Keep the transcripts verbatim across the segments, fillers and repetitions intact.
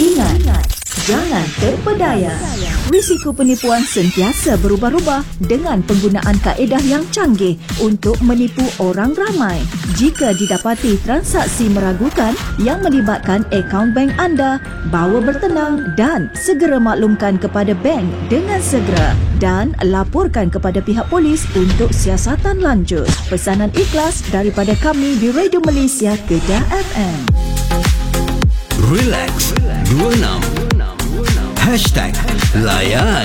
Ingat, jangan terpedaya. Risiko penipuan sentiasa berubah-ubah dengan penggunaan kaedah yang canggih untuk menipu orang ramai. Jika didapati transaksi meragukan yang melibatkan akaun bank anda, bawa bertenang dan segera maklumkan kepada bank dengan segera dan laporkan kepada pihak polis untuk siasatan lanjut. Pesanan ikhlas daripada kami di Radio Malaysia Kedah F M. Relax dua puluh enam Hashtag Layan.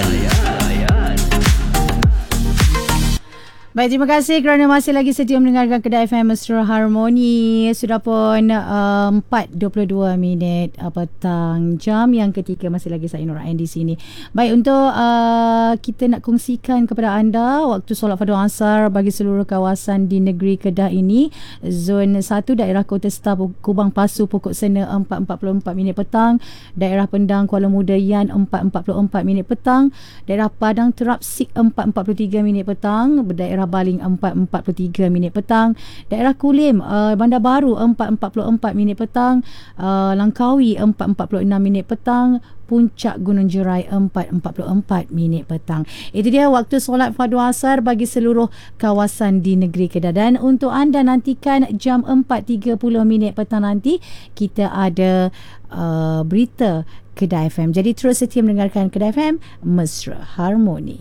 Baik, terima kasih kerana masih lagi setia mendengarkan Kedah F M Mesra Harmoni. Sudah pun uh, empat dua puluh dua minit uh, petang, jam yang ketiga. Masih lagi saya Nur Ain di sini. Baik, untuk uh, kita nak kongsikan kepada anda waktu solat fardu asar bagi seluruh kawasan di negeri Kedah ini. Zon satu daerah Kota Star Kubang Pasu Pokok Sena empat empat puluh empat minit petang. Daerah Pendang Kuala Muda Yan empat empat puluh empat minit petang. Daerah Padang Terap Sik empat empat puluh tiga minit petang. Daerah Baling empat empat puluh tiga minit petang. Daerah Kulim uh, Bandar Baru empat empat puluh empat minit petang. uh, Langkawi empat empat puluh enam minit petang. Puncak Gunung Jerai empat empat puluh empat minit petang. Itu dia waktu solat fardu asar bagi seluruh kawasan di negeri Kedah. Dan untuk anda nantikan jam empat tiga puluh minit petang nanti kita ada uh, berita Kedah F M. Jadi terus setia mendengarkan Kedah F M Mesra Harmoni.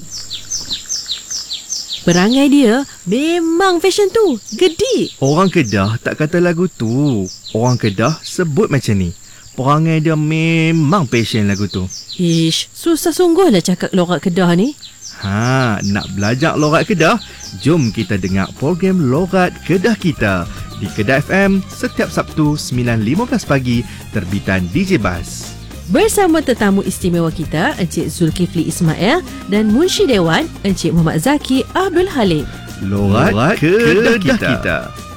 Perangai dia memang fashion tu. Gedi. Orang Kedah tak kata lagu tu. Orang Kedah sebut macam ni. Perangai dia memang fashion lagu tu. Ish, susah sungguh lah cakap lorat Kedah ni. Ha, nak belajar lorat Kedah? Jom kita dengar program Lorat Kedah Kita di Kedah F M setiap Sabtu sembilan lima belas pagi terbitan D J Bas. Bersama tetamu istimewa kita Encik Zulkifli Ismail dan Munshi Dewan Encik Muhammad Zaki Abdul Halim. Lorat, Lorat Kedah, Kedah Kita, kita.